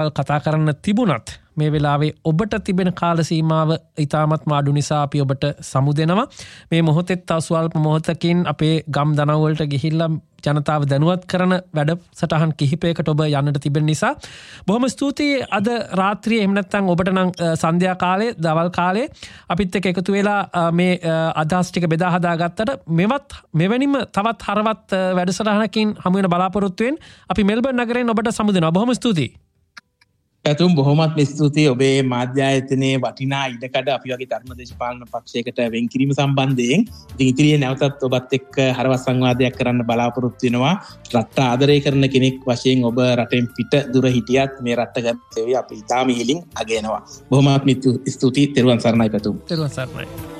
කතා කරන්න තිබුණත් මේ වෙලාවේ ඔබට තිබෙන කාල සීමාව ඉතාමත්ම අඩු නිසා අපි ඔබට සමුදෙනවා. මේ මොහොතෙත් තව ස්වල්ප මොහොතකින් අපේ ගම් දනව්වලට ගිහිල්ලා ජනතාව දැනුවත් කරන වැඩසටහන් කිහිපයකට ඔබ යන්නට තිබෙන නිසා බොහොම ස්තුතියි. අද රාත්‍රියේ එහෙම නැත්නම් ඔබට නම් සන්ධ්‍යා කාලේ දවල් කාලේ අපිත් එක්ක එකතු වෙලා මේ අදහස් ටික බෙදා හදා ගත්තට මෙවැනිම තවත් හරවත් වැඩසටහනකින් හමු වෙන බලාපොරොත්තු වෙන අපි මෙල්බර්න් නගරයෙන් ඔබට සමුදෙනවා. බොහොම ස්තුතියි. පැතුම් බොහොමත් ස්තුතියි ඔබේ මාධ්‍ය ආයතනයේ වටිනා ඉඩකඩ අපි වගේ ධර්ම දේශපාලන පක්ෂයකට වෙන් කිරීම සම්බන්ධයෙන්. ඉතින් ඉතිරියේ නැවතත් ඔබත් එක්ක හරවත් සංවාදයක් කරන්න බලාපොරොත්තු වෙනවා. රට ආදරය කරන කෙනෙක් වශයෙන් ඔබ රටෙන් පිට දුර හිටියත් මේ රට ගත සේවය අපි ඉතාම ඉහළින් අගයනවා. බොහොමත් ස්තුතියි. තෙරුවන් සරණයි පැතුම්. තෙරුවන් සරණයි.